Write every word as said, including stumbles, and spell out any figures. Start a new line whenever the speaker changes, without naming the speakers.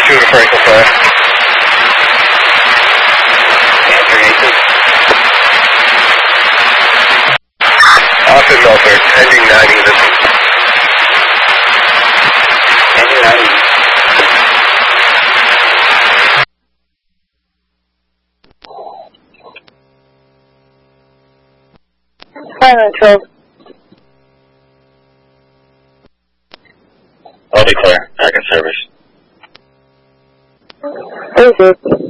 two to Franklin Fire. Austin Meltzer, ending nine even. Ending nine even.
Silent twelve.
I'll declare. Back in service.
Thank you.